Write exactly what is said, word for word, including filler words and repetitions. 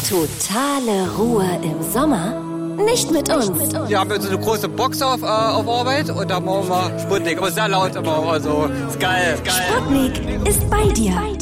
Totale Ruhe im Sommer? Nicht mit uns. Wir haben jetzt so eine große Box auf, äh, auf Arbeit und da machen wir Sputnik. Aber sehr laut immer. Also, ist geil, ist geil. Sputnik ist bei dir.